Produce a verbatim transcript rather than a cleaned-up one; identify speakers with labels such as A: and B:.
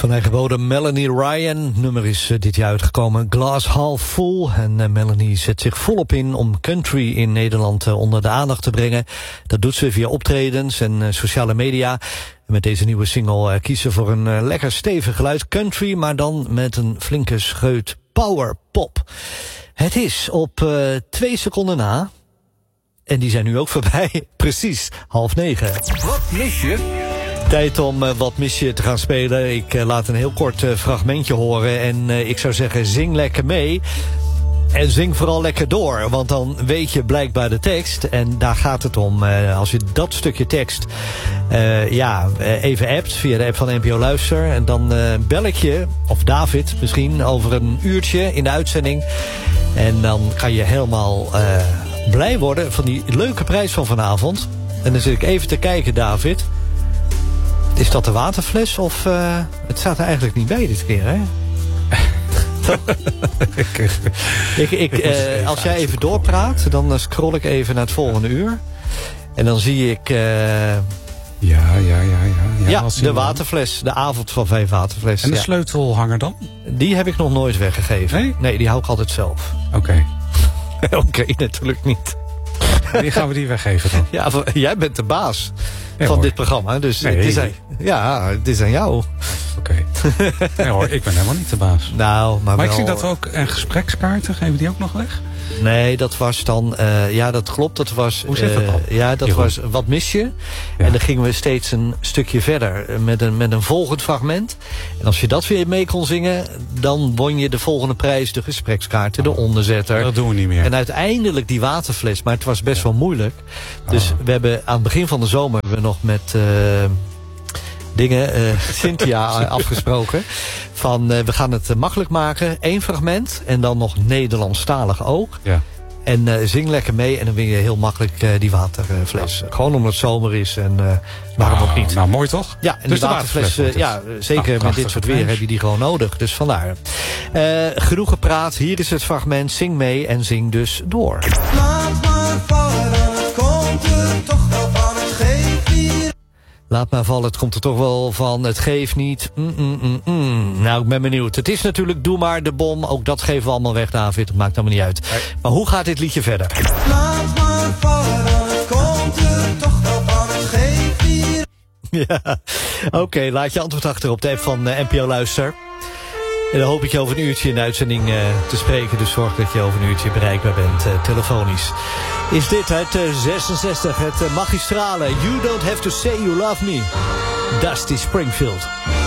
A: Van eigen bodem Melanie Ryan. Nummer is uh, dit jaar uitgekomen. Glass Half Full. En uh, Melanie zet zich volop in om country in Nederland uh, onder de aandacht te brengen. Dat doet ze via optredens en uh, sociale media. En met deze nieuwe single uh, kiezen voor een uh, lekker stevig geluid country, maar dan met een flinke scheut power pop. Het is op uh, twee seconden na. En die zijn nu ook voorbij. Precies, half negen.
B: Wat mis je?
A: Tijd om uh, wat mis je te gaan spelen. Ik uh, laat een heel kort uh, fragmentje horen. En uh, ik zou zeggen, zing lekker mee. En zing vooral lekker door. Want dan weet je blijkbaar de tekst. En daar gaat het om. Uh, als je dat stukje tekst uh, ja, uh, even appt via de app van N P O Luister. En dan uh, bel ik je, of David misschien, over een uurtje in de uitzending. En dan kan je helemaal uh, blij worden van die leuke prijs van vanavond. En dan zit ik even te kijken, David. Is dat de waterfles of... Uh, het staat er eigenlijk niet bij dit keer, hè? ik, ik, uh, als jij even doorpraat, dan scroll ik even naar het volgende uur. En dan zie ik... Uh,
B: ja, ja, ja, ja. Ja,
A: ja de waterfles. De avond van vijf waterfles.
B: En de
A: ja.
B: sleutelhanger dan?
A: Die heb ik nog nooit weggegeven.
B: Nee?
A: Nee, die hou ik altijd zelf.
B: Oké. Okay.
A: Oké, okay, natuurlijk niet.
B: Wie gaan we die weggeven dan?
A: Ja, jij bent de baas
B: nee,
A: van
B: hoor.
A: dit programma. Dus
B: nee,
A: het is aan, ja, het is aan jou.
B: Oké. Okay. Nee hoor, ik ben helemaal niet de baas.
A: Nou, maar
B: maar
A: wel...
B: ik zie dat we ook een gesprekskaarten, geven die ook nog weg?
A: Nee, dat was dan... Uh, ja, dat klopt. Dat was...
B: Hoe zit dat dan?
A: Uh, ja, dat
B: Jeroen.
A: was Wat mis je? Ja. En dan gingen we steeds een stukje verder. Met een, met een volgend fragment. En als je dat weer mee kon zingen... dan won je de volgende prijs. De gesprekskaarten, de onderzetter.
B: Dat doen we niet meer.
A: En uiteindelijk die waterfles. Maar het was best ja. wel moeilijk. Dus oh. we hebben aan het begin van de zomer... hebben we nog met... Uh, dingen, uh, Cynthia afgesproken. Van uh, we gaan het uh, makkelijk maken. Eén fragment en dan nog Nederlandstalig ook.
B: Ja.
A: En uh, zing lekker mee en dan win je heel makkelijk uh, die waterfles. Uh, Gewoon omdat het zomer is en uh, waarom
B: oh,
A: ook niet.
B: Nou, mooi toch?
A: Ja, en
B: dus
A: die waterfles, uh, ja, zeker oh, met dit soort weer heb je die gewoon nodig. Dus vandaar. Uh, genoeg gepraat, hier is het fragment. Zing mee en zing dus door.
C: Laat maar vallen, het komt er toch wel van, het geeft hier.
A: Laat maar vallen, het komt er toch wel van, het geeft niet. Mm, mm, mm, mm. Nou, ik ben benieuwd. Het is natuurlijk Doe maar de bom. Ook dat geven we allemaal weg, David. Dat maakt allemaal niet uit. Nee. Maar hoe gaat dit liedje verder?
C: Laat maar vallen, het komt er toch wel van, het geeft hier.
A: Ja, oké. Okay, laat je antwoord achter op de app van uh, N P O Luister. En dan hoop ik je over een uurtje in de uitzending uh, te spreken. Dus zorg dat je over een uurtje bereikbaar bent, uh, telefonisch. Is dit het uh, zesenzestig, het uh, magistrale You Don't Have To Say You Love Me, Dusty Springfield.